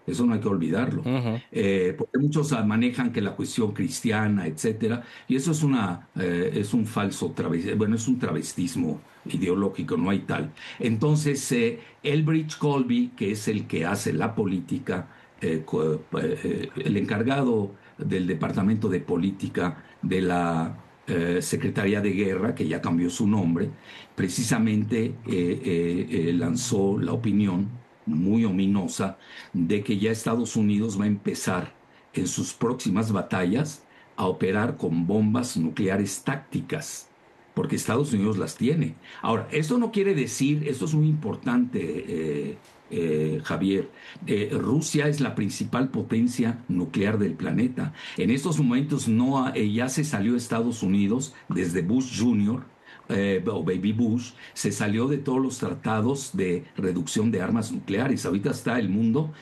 eso no hay que olvidarlo. Ujú. Porque muchos manejan que la cuestión cristiana, etcétera, y eso es un falso travestismo, bueno, es un travestismo ideológico, no hay tal. Entonces, Elbridge Colby, que es el que hace la política, el encargado del Departamento de Política de la Secretaría de Guerra, que ya cambió su nombre, precisamente lanzó la opinión muy ominosa de que ya Estados Unidos va a empezar en sus próximas batallas a operar con bombas nucleares tácticas, porque Estados Unidos las tiene. Ahora, esto no quiere decir, esto es muy importante, Javier, Rusia es la principal potencia nuclear del planeta. En estos momentos ya se salió Estados Unidos desde Bush Jr., o Baby Bush, se salió de todos los tratados de reducción de armas nucleares. Ahorita está el mundo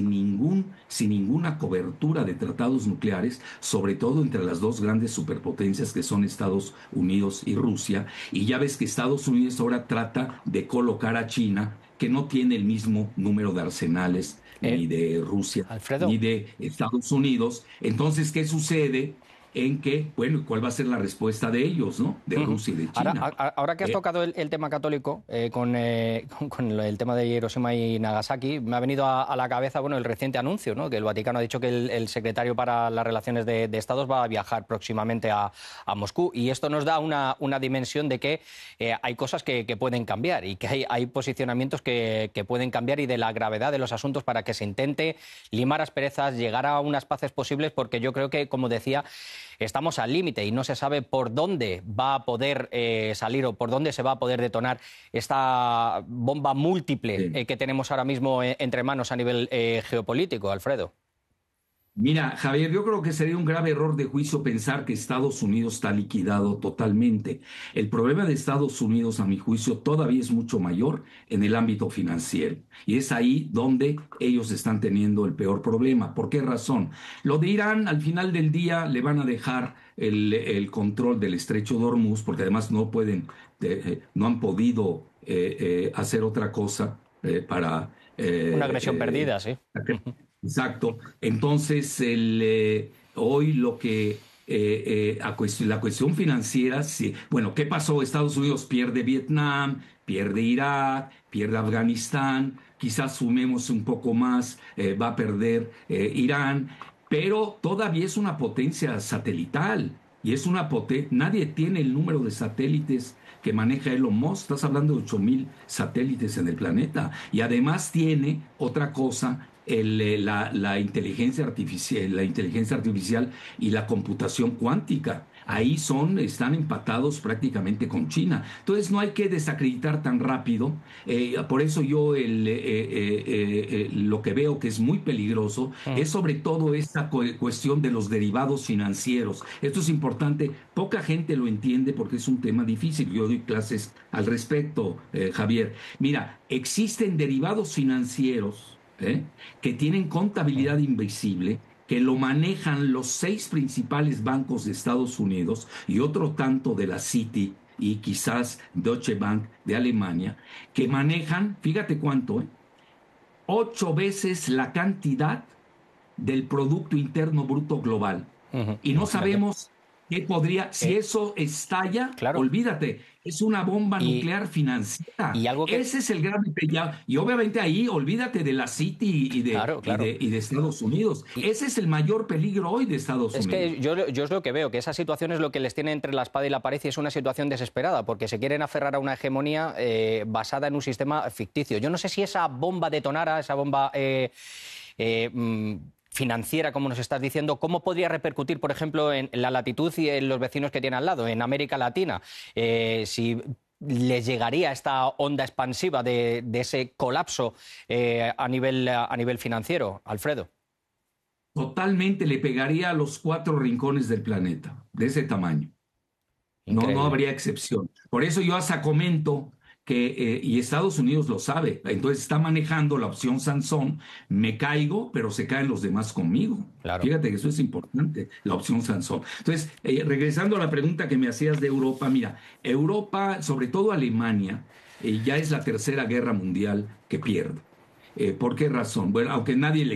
sin ninguna cobertura de tratados nucleares, sobre todo entre las dos grandes superpotencias que son Estados Unidos y Rusia. Y ya ves que Estados Unidos ahora trata de colocar a China, que no tiene el mismo número de arsenales Eh, ni de Rusia ni Alfredo. de Estados Unidos. Entonces, ¿qué sucede? En que, bueno, ¿cuál va a ser la respuesta de ellos, ¿no? De Ujú. Rusia y de Ahora, China. ahora que has Eh, tocado el tema católico, con el tema de Hiroshima y Nagasaki, me ha venido a la cabeza, bueno, el reciente anuncio, ¿no? Que el Vaticano ha dicho que el secretario para las relaciones de Estados va a viajar próximamente a Moscú. Y esto nos da una dimensión de que hay cosas que pueden cambiar y que hay posicionamientos que pueden cambiar, y de la gravedad de los asuntos, para que se intente limar asperezas, llegar a unas paces posibles, porque yo creo que, como decía, estamos al límite y no se sabe por dónde va a poder salir, o por dónde se va a poder detonar esta bomba múltiple sí. que tenemos ahora mismo entre manos a nivel geopolítico, Alfredo. Mira, Javier, yo creo que sería un grave error de juicio pensar que Estados Unidos está liquidado totalmente. El problema de Estados Unidos, a mi juicio, todavía es mucho mayor en el ámbito financiero. Y es ahí donde ellos están teniendo el peor problema. ¿Por qué razón? Lo de Irán, al final del día, le van a dejar el control del estrecho de Hormuz, porque además no han podido hacer otra cosa para Una agresión perdida, sí. exacto. Entonces, hoy la cuestión financiera, sí. Bueno, ¿qué pasó? Estados Unidos pierde Vietnam, pierde Irak, pierde Afganistán, quizás sumemos un poco más, va a perder Irán, pero todavía es una potencia satelital. Y es nadie tiene el número de satélites que maneja Elon Musk. Estás hablando de 8.000 satélites en el planeta. Y además tiene otra cosa, la inteligencia artificial y la computación cuántica. Ahí están empatados prácticamente con China. Entonces no hay que desacreditar tan rápido. Por eso yo lo que veo que es muy peligroso es sobre todo esta cuestión de los derivados financieros. Esto es importante. Poca gente lo entiende porque es un tema difícil. Yo doy clases al respecto, Javier. Mira, existen derivados financieros, que tienen contabilidad invisible, que lo manejan los 6 principales bancos de Estados Unidos y otro tanto de la Citi y quizás Deutsche Bank de Alemania, que manejan, fíjate cuánto, 8 veces la cantidad del Producto Interno Bruto Global. Ujú. Y no Imagínate. sabemos si Eh, eso estalla, claro. olvídate, es una bomba Y, nuclear financiera. y algo que... Ese es el grave pellado. Y obviamente ahí, olvídate de la City Claro, claro. y de Estados Unidos. Ese es el mayor peligro hoy de Estados Es que Unidos. yo es lo que veo, que esa situación es lo que les tiene entre la espada y la pared, y es una situación desesperada, porque se quieren aferrar a una hegemonía basada en un sistema ficticio. Yo no sé si esa bomba detonara, esa bomba financiera, como nos estás diciendo, ¿cómo podría repercutir, por ejemplo, en la latitud y en los vecinos que tiene al lado, en América Latina? Si les llegaría esta onda expansiva de ese colapso a nivel financiero, Alfredo. Totalmente le pegaría a los 4 rincones del planeta, de ese tamaño. No Increíble. habría excepción. Por eso yo hasta comento y Estados Unidos lo sabe, entonces está manejando la opción Sansón, me caigo, pero se caen los demás conmigo. Claro. Fíjate que eso es importante, la opción Sansón. Entonces, regresando a la pregunta que me hacías de Europa, mira, Europa, sobre todo Alemania, ya es la tercera guerra mundial que pierde. ¿Por qué razón? Bueno, aunque nadie le